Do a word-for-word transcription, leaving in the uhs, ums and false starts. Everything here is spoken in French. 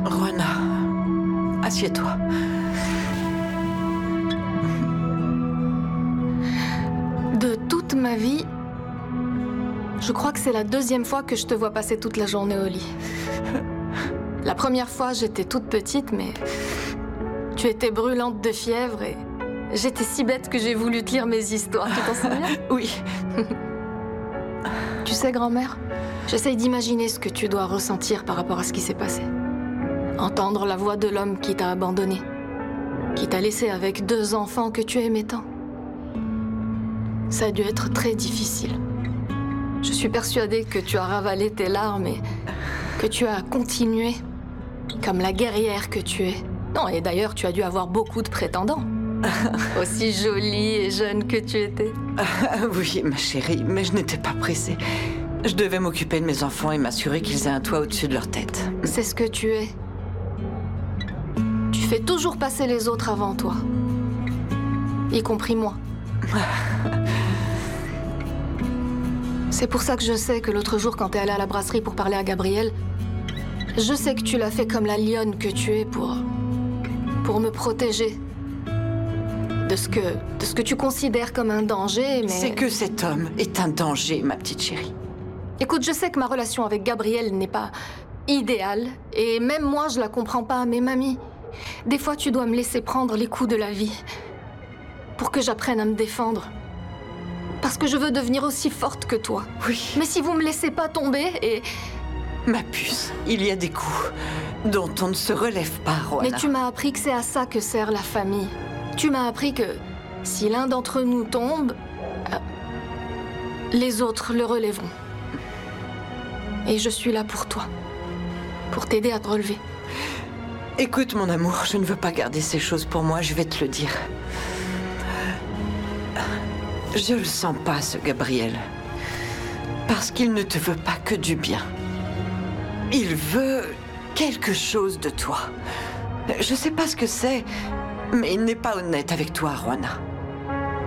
Roanna, assieds-toi. De toute ma vie, je crois que c'est la deuxième fois que je te vois passer toute la journée au lit. La première fois, j'étais toute petite, mais tu étais brûlante de fièvre et j'étais si bête que j'ai voulu te lire mes histoires. Tu t'en souviens? Oui. Tu sais, grand-mère, j'essaye d'imaginer ce que tu dois ressentir par rapport à ce qui s'est passé. Entendre la voix de l'homme qui t'a abandonné, qui t'a laissé avec deux enfants que tu aimais tant. Ça a dû être très difficile. Je suis persuadée que tu as ravalé tes larmes et que tu as continué comme la guerrière que tu es. Non, et d'ailleurs, tu as dû avoir beaucoup de prétendants. Aussi jolie et jeune que tu étais. Ah, oui, ma chérie, mais je n'étais pas pressée. Je devais m'occuper de mes enfants et m'assurer qu'ils aient un toit au-dessus de leur tête. C'est ce que tu es. Tu fais toujours passer les autres avant toi. Y compris moi. C'est pour ça que je sais que l'autre jour, quand t'es allée à la brasserie pour parler à Gabriel, je sais que tu l'as fait comme la lionne que tu es pour... pour me protéger. De ce que... de ce que tu considères comme un danger, mais... C'est que cet homme est un danger, ma petite chérie. Écoute, je sais que ma relation avec Gabriel n'est pas idéale, et même moi, je la comprends pas, mais mamie, des fois, tu dois me laisser prendre les coups de la vie pour que j'apprenne à me défendre. Parce que je veux devenir aussi forte que toi. Oui. Mais si vous me laissez pas tomber et... Ma puce, il y a des coups dont on ne se relève pas, Roanna. Mais tu m'as appris que c'est à ça que sert la famille. Tu m'as appris que si l'un d'entre nous tombe, euh, les autres le relèveront. Et je suis là pour toi, pour t'aider à te relever. Écoute, mon amour, je ne veux pas garder ces choses pour moi, je vais te le dire. Je le sens pas, ce Gabriel. Parce qu'il ne te veut pas que du bien. Il veut quelque chose de toi. Je sais pas ce que c'est, mais il n'est pas honnête avec toi, Roanna.